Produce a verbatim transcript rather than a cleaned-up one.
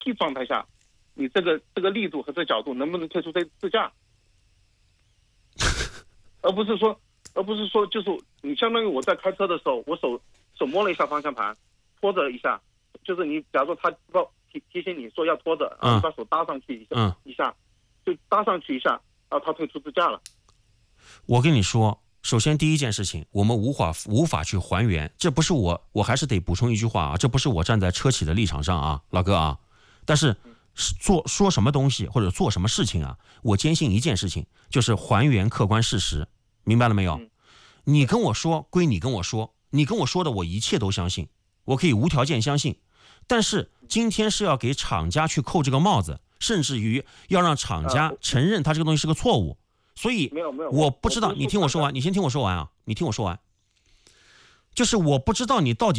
T 状态下，你这个这个力度和这个角度能不能推出这支架，而不是说而不是说就是你相当于我在开车的时候，我手手摸了一下方向盘，拖着一下，就是你假如说他提提醒你说要拖着，然后你把手搭上去一下， 嗯， 一下就搭上去一下，然后他推出支架了。 我跟你说，首先第一件事情，我们无法无法去还原，这不是我，我还是得补充一句话啊，这不是我站在车企的立场上啊，老哥啊，但是做说什么东西或者做什么事情啊，我坚信一件事情，就是还原客观事实，明白了没有？ 嗯、 你跟我说归你跟我说，你跟我说的我一切都相信，我可以无条件相信，但是今天是要给厂家去扣这个帽子，甚至于要让厂家承认他这个东西是个错误。所以没有没有， 我不知道，你听我说完，你先听我说完啊，你听我说完，就是我不知道你到底